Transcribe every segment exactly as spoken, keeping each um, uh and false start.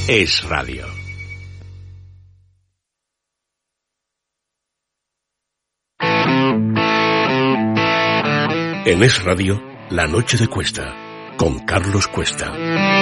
Es Radio. En Es Radio, La Noche de Cuesta, con Carlos Cuesta.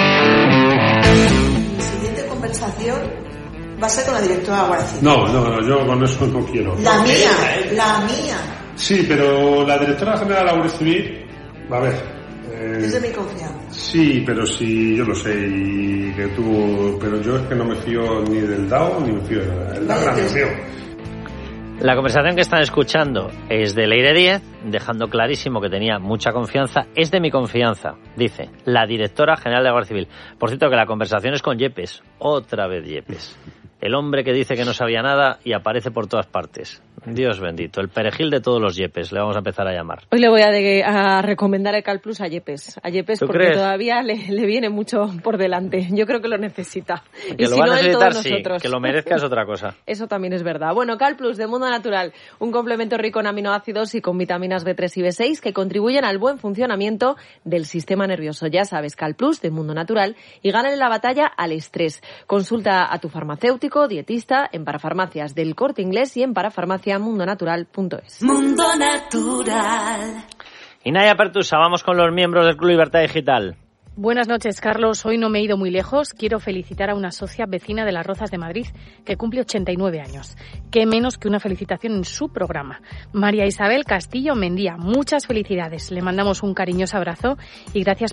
Mi siguiente conversación va a ser con la directora de la Guardia Civil. No, no, no, yo con eso no quiero. La mía, la mía. Sí, pero la directora general de la Guardia Civil, a ver... Eh, es de mi confianza. Sí, pero sí, yo lo sé, y que tú... Pero yo es que no me fío ni del D A O, ni me fío de nada. El D A O no me fío. La conversación que están escuchando es de Leire Díez, dejando clarísimo que tenía mucha confianza. Es de mi confianza, dice la directora general de la Guardia Civil. Por cierto, que la conversación es con Yepes. Otra vez Yepes. El hombre que dice que no sabía nada y aparece por todas partes. Dios bendito, el perejil de todos los Yepes, le vamos a empezar a llamar. Hoy le voy a, de, a recomendar el Cal Plus a Yepes. A Yepes porque crees? todavía le, le viene mucho por delante. Yo creo que lo necesita. Que y lo si va no, a necesitar, él, todos sí. nosotros. Que lo merezca es otra cosa. Eso también es verdad. Bueno, Cal Plus de Mundo Natural, un complemento rico en aminoácidos y con vitaminas B tres y B seis que contribuyen al buen funcionamiento del sistema nervioso. Ya sabes, Cal Plus de Mundo Natural y gánale la batalla al estrés. Consulta a tu farmacéutico, dietista, en parafarmacias del Corte Inglés y en parafarmacia mundo natural punto es. Mundo Natural. Y Naya Pertusa, vamos con los miembros del Club Libertad Digital. Buenas noches, Carlos. Hoy no me he ido muy lejos. Quiero felicitar a una socia vecina de Las Rozas de Madrid que cumple ochenta y nueve años. Qué menos que una felicitación en su programa. María Isabel Castillo Mendía, muchas felicidades. Le mandamos un cariñoso abrazo y gracias